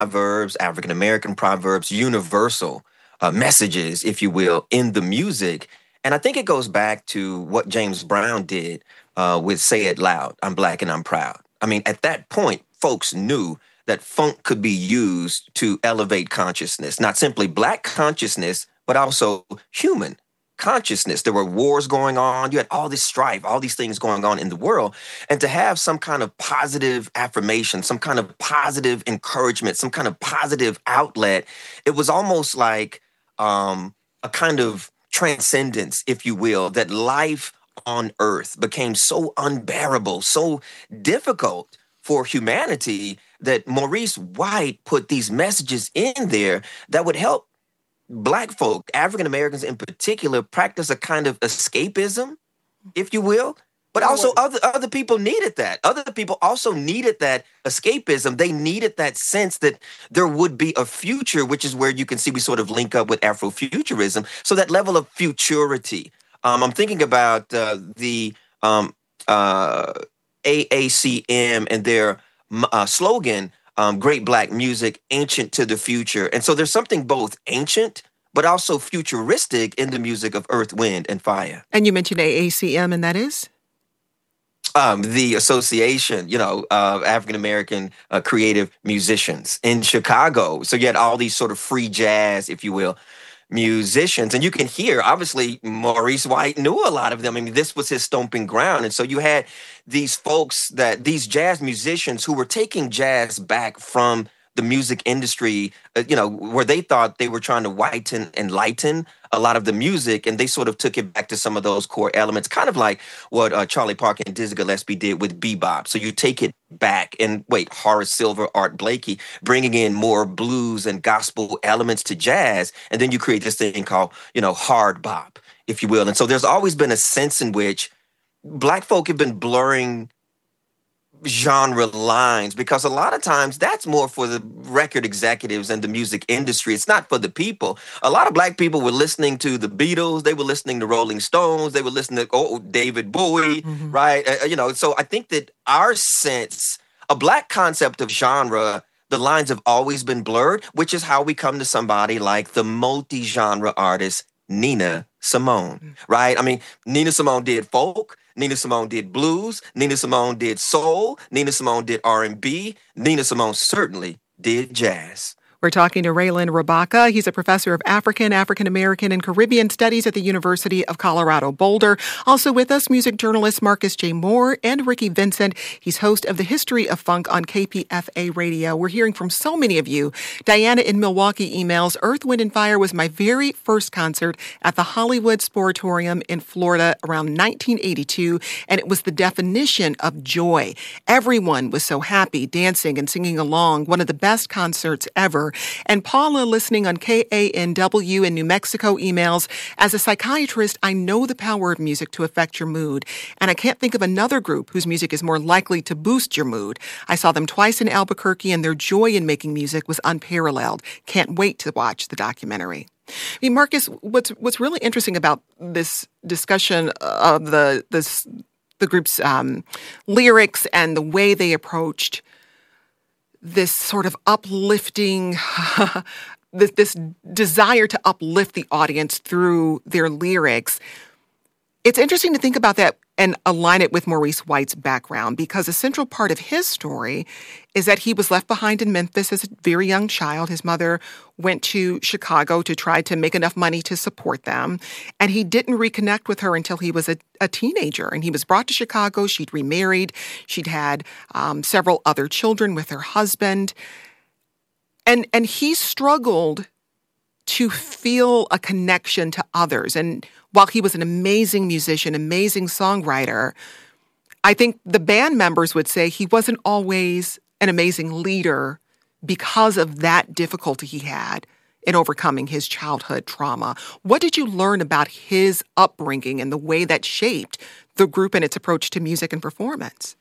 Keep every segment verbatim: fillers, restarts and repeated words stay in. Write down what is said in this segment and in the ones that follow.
proverbs, African American proverbs, universal uh, messages, if you will, in the music. And I think it goes back to what James Brown did uh, with Say It Loud, I'm Black and I'm Proud. I mean, at that point, folks knew that funk could be used to elevate consciousness, not simply Black consciousness, but also human consciousness. There were wars going on. You had all this strife, all these things going on in the world. And to have some kind of positive affirmation, some kind of positive encouragement, some kind of positive outlet, it was almost like um, a kind of transcendence, if you will, that life on earth became so unbearable, so difficult for humanity that Maurice White put these messages in there that would help Black folk, African Americans in particular, practice a kind of escapism, if you will. But also other other people needed that. Other people also needed that escapism. They needed that sense that there would be a future, which is where you can see we sort of link up with Afrofuturism. So that level of futurity. Um, I'm thinking about uh, the um, uh, A A C M and their uh, slogan, um, Great Black Music, Ancient to the Future. And so there's something both ancient but also futuristic in the music of Earth, Wind, and Fire. And you mentioned A A C M, and that is? Um, the association, you know, of African American uh, creative musicians in Chicago. So you had all these sort of free jazz, if you will, musicians. And you can hear, obviously, Maurice White knew a lot of them. I mean, this was his stomping ground. And so you had these folks, that these jazz musicians who were taking jazz back from the music industry, uh, you know, where they thought they were trying to whiten and lighten a lot of the music, and they sort of took it back to some of those core elements, kind of like what uh, Charlie Parker and Dizzy Gillespie did with bebop. So you take it back, and wait, Horace Silver, Art Blakey, bringing in more blues and gospel elements to jazz, and then you create this thing called, you know, hard bop, if you will. And so there's always been a sense in which Black folk have been blurring genre lines, because a lot of times that's more for the record executives and the music industry. It's not for the people. A lot of Black people were listening to the Beatles. They were listening to Rolling Stones. They were listening to oh, David Bowie, mm-hmm. right? Uh, you know, so I think that our sense, a Black concept of genre, the lines have always been blurred, which is how we come to somebody like the multi-genre artist Nina Simone, mm-hmm. right? I mean, Nina Simone did folk. Nina Simone did blues. Nina Simone did soul. Nina Simone did R and B. Nina Simone certainly did jazz. We're talking to Raylan Rabaka. He's a professor of African, African American, and Caribbean Studies at the University of Colorado Boulder. Also with us, music journalist Marcus J. Moore and Ricky Vincent. He's host of The History of Funk on K P F A Radio. We're hearing from so many of you. Diana in Milwaukee emails, Earth, Wind, and Fire was my very first concert at the Hollywood Sportatorium in Florida around nineteen eighty-two, and it was the definition of joy. Everyone was so happy, dancing and singing along. One of the best concerts ever. And Paula, listening on K A N W in New Mexico, emails, as a psychiatrist, I know the power of music to affect your mood, and I can't think of another group whose music is more likely to boost your mood. I saw them twice in Albuquerque, and their joy in making music was unparalleled. Can't wait to watch the documentary. I mean, Marcus, what's what's really interesting about this discussion of the this the group's um, lyrics and the way they approached this sort of uplifting, this, this desire to uplift the audience through their lyrics. It's interesting to think about that and align it with Maurice White's background, because a central part of his story is that he was left behind in Memphis as a very young child. His mother went to Chicago to try to make enough money to support them, and he didn't reconnect with her until he was a, a teenager. And he was brought to Chicago. She'd remarried. She'd had um, several other children with her husband. And, and he struggled to feel a connection to others. And while he was an amazing musician, amazing songwriter, I think the band members would say he wasn't always an amazing leader because of that difficulty he had in overcoming his childhood trauma. What did you learn about his upbringing and the way that shaped the group and its approach to music and performance?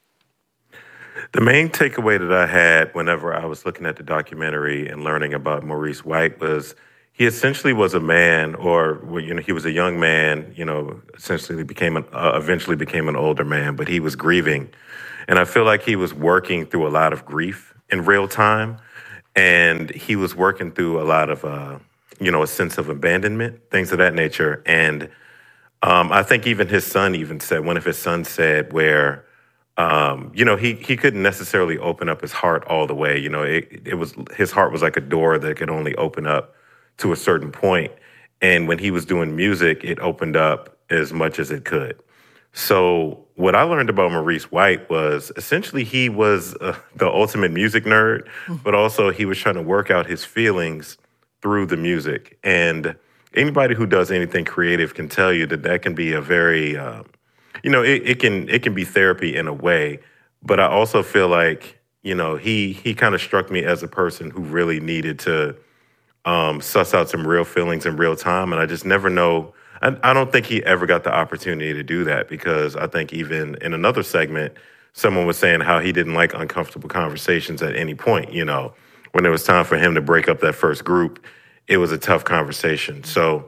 The main takeaway that I had whenever I was looking at the documentary and learning about Maurice White was he essentially was a man, or you know, he was a young man. You know, essentially became an, uh, eventually became an older man, but he was grieving, and I feel like he was working through a lot of grief in real time. and he was working through a lot of, uh, you know, a sense of abandonment, things of that nature. And um, I think even his son even said, one of his sons said where, um, you know, he he couldn't necessarily open up his heart all the way. You know, it, it was his heart was like a door that could only open up to a certain point. And when he was doing music, it opened up as much as it could. So what I learned about Maurice White was essentially he was uh, the ultimate music nerd, but also he was trying to work out his feelings through the music. And anybody who does anything creative can tell you that that can be a very, um, you know, it, it can it can be therapy in a way. But I also feel like, you know, he he kind of struck me as a person who really needed to um, suss out some real feelings in real time. And I just never know. I, I don't think he ever got the opportunity to do that, because I think even in another segment, someone was saying how he didn't like uncomfortable conversations at any point. You know, when it was time for him to break up that first group, it was a tough conversation. So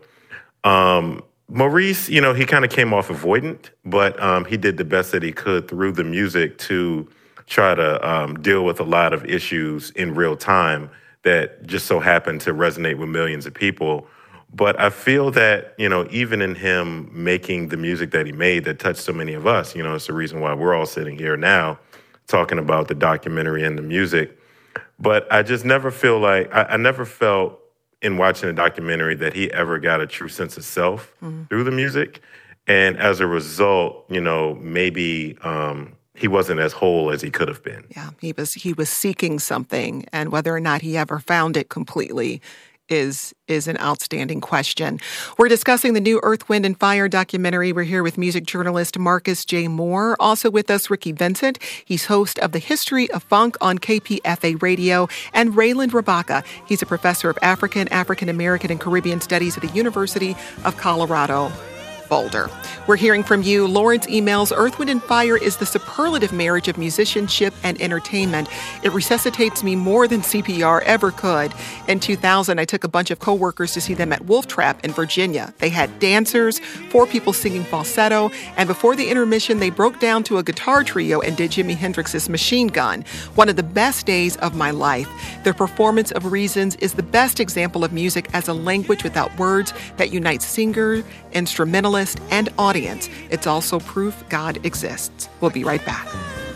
um, Maurice, you know, he kind of came off avoidant, but um, he did the best that he could through the music to try to um, deal with a lot of issues in real time that just so happened to resonate with millions of people. But I feel that, you know, even in him making the music that he made that touched so many of us, you know, it's the reason why we're all sitting here now talking about the documentary and the music. But I just never feel like, I, I never felt in watching the documentary that he ever got a true sense of self mm-hmm. through the music. And as a result, you know, maybe um, he wasn't as whole as he could have been. Yeah, he was he was seeking something, and whether or not he ever found it completely is is an outstanding question. We're discussing the new Earth, Wind, and Fire documentary. We're here with music journalist Marcus J. Moore. Also with us, Ricky Vincent. He's host of The History of Funk on K P F A Radio. And Rayland Rabaka. He's a professor of African, African American, and Caribbean Studies at the University of Colorado Boulder. We're hearing from you. Lawrence emails, Earth, Wind, and Fire is the superlative marriage of musicianship and entertainment. It resuscitates me more than C P R ever could. In two thousand, I took a bunch of coworkers to see them at Wolf Trap in Virginia. They had dancers, four people singing falsetto, and before the intermission, they broke down to a guitar trio and did Jimi Hendrix's Machine Gun. One of the best days of my life. Their performance of Reasons is the best example of music as a language without words that unites singer, instrumentalist, and audience. It's also proof God exists. We'll be right back.